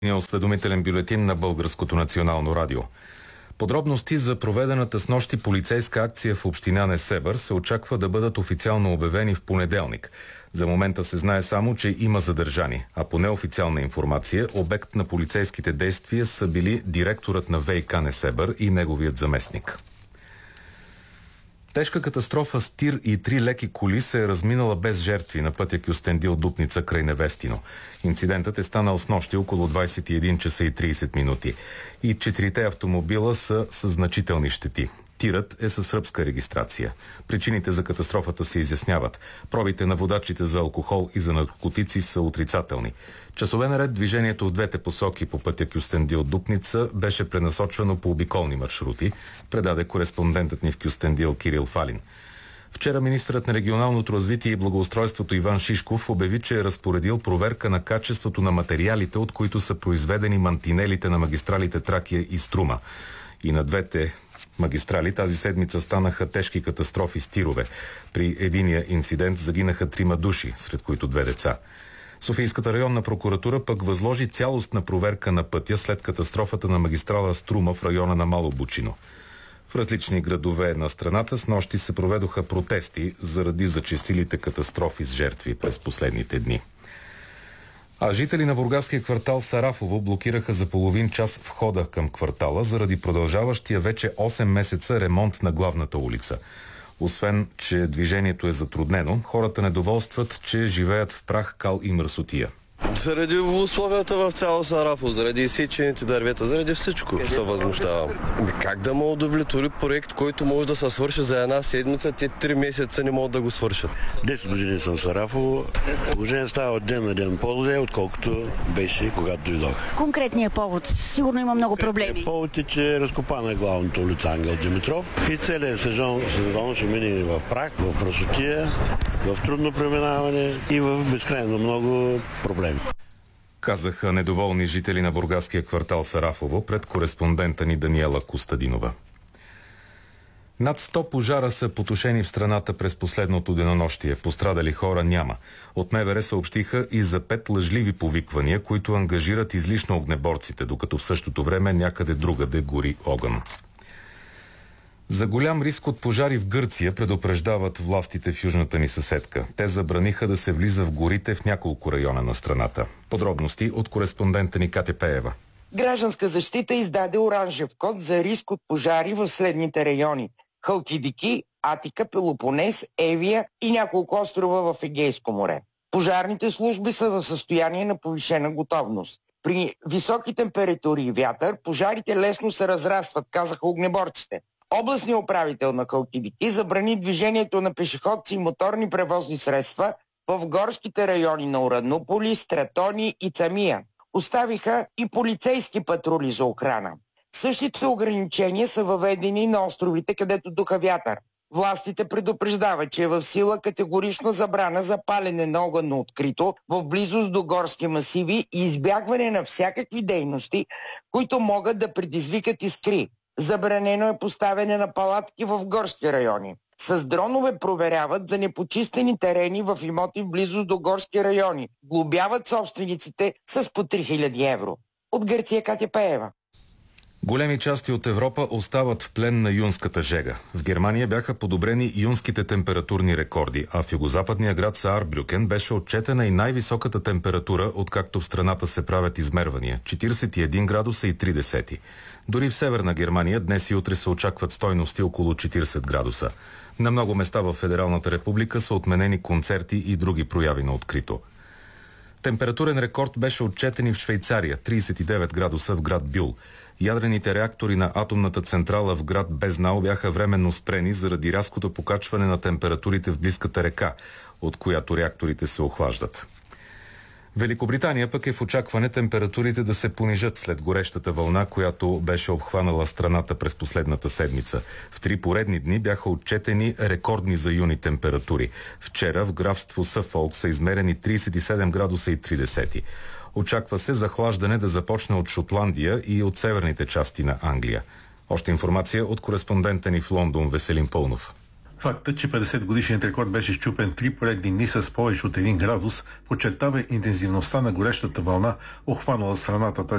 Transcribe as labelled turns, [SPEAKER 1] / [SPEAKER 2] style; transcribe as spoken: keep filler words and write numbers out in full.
[SPEAKER 1] осведомителен бюлетин на Българското национално радио. Подробности за проведената снощи полицейска акция в община Несебър се очаква да бъдат официално обявени в понеделник. За момента се знае само, че има задържани, а по неофициална информация обект на полицейските действия са били директорът на ВиК Несебър и неговият заместник. Тежка катастрофа с тир и три леки коли се е разминала без жертви на пътя Кюстендил Дупница край Невестино. Инцидентът е станал снощи около двадесет и един часа и тридесет минути. И четирите автомобила са с значителни щети. Тирът е със сръбска регистрация. Причините за катастрофата се изясняват. Пробите на водачите за алкохол и за наркотици са отрицателни. Часове наред движението в двете посоки по пътя Кюстендил Дупница беше пренасочвано по обиколни маршрути, предаде кореспондентът ни в Кюстендил Кирил Фалин. Вчера министърът на регионалното развитие и благоустройството Иван Шишков обяви, че е разпоредил проверка на качеството на материалите, от които са произведени мантинелите на магистралите Тракия и Струма. И на двете магистрали тази седмица станаха тежки катастрофи с тирове. При единия инцидент загинаха трима души, сред които две деца. Софийската районна прокуратура пък възложи цялостна проверка на пътя след катастрофата на магистрала Струма в района на Мало Бучино. В различни градове на страната снощи се проведоха протести заради зачестилите катастрофи с жертви през последните дни. А жители на бургаския квартал Сарафово блокираха за половин час входа към квартала заради продължаващия вече осем месеца ремонт на главната улица. Освен, че движението е затруднено, хората недоволстват, че живеят в прах, кал и мръсотия.
[SPEAKER 2] Заради условията в цяло Сарафово, заради изсечените дървета, заради всичко се възмущавам. Как да ме удовлетвори проект, който може да се свърши за една седмица, те три месеца не могат да го свършат?
[SPEAKER 3] десет години съм в Сарафово. Положение става от ден на ден по-зле, отколкото беше, когато дойдох.
[SPEAKER 4] Конкретният повод? Сигурно има много проблеми.
[SPEAKER 3] Повод е, че е разкопана главната улица Ангел Димитров и целият сезон, сезон ще мине в прах, в пръсотия, в трудно преминаване и в безкрайно много проблеми.
[SPEAKER 1] Казаха недоволни жители на бургаския квартал Сарафово пред кореспондента ни Даниела Костадинова. Над сто пожара са потушени в страната през последното денонощие. Пострадали хора няма. От МВР съобщиха и за пет лъжливи повиквания, които ангажират излишно огнеборците, докато в същото време някъде другаде гори огън. За голям риск от пожари в Гърция предупреждават властите в южната ни съседка. Те забраниха да се влиза в горите в няколко района на страната. Подробности от кореспондента ни Катя Пеева.
[SPEAKER 5] Гражданска защита издаде оранжев код за риск от пожари в следните райони: Халкидики, Атика, Пелопонес, Евия и няколко острова в Егейско море. Пожарните служби са в състояние на повишена готовност. При високи температури и вятър пожарите лесно се разрастват, казаха огнеборците. Областният управител на Халкидики забрани движението на пешеходци и моторни превозни средства в горските райони на Уранополи, Стратони и Цамия. Оставиха и полицейски патрули за охрана. Същите ограничения са въведени на островите, където духа вятър. Властите предупреждават, че е в сила категорична забрана за палене на огън на открито в близост до горски масиви и избягване на всякакви дейности, които могат да предизвикат искри. Забранено е поставяне на палатки в горски райони. С дронове проверяват за непочистени терени в имоти в близост до горски райони. Глобяват собствениците с по три хиляди евро. От Гърция Катя Пеева.
[SPEAKER 1] Големи части от Европа остават в плен на юнската жега. В Германия бяха подобрени юнските температурни рекорди, а в югозападния град Саарбрюкен беше отчетена и най-високата температура, откакто в страната се правят измервания – четиридесет и един градуса и три десети. Дори в Северна Германия днес и утре се очакват стойности около четиридесет градуса. На много места в Федералната република са отменени концерти и други прояви на открито. Температурен рекорд беше отчетен и в Швейцария – тридесет и девет градуса в град Бюл. Ядрените реактори на атомната централа в град Безнау бяха временно спрени заради рязкото покачване на температурите в близката река, от която реакторите се охлаждат. Великобритания пък е в очакване температурите да се понижат след горещата вълна, която беше обхванала страната през последната седмица. В три поредни дни бяха отчетени рекордни за юни температури. Вчера в графство Съфолк са измерени тридесет и седем градуса и три десети. Очаква се захлаждане да започне от Шотландия и от северните части на Англия. Още информация от кореспондента ни в Лондон Веселин Пълнов.
[SPEAKER 6] Фактът, че петдесет годишният рекорд беше счупен три поредни дни с повече от един градус, подчертава интензивността на горещата вълна, охванала страната тази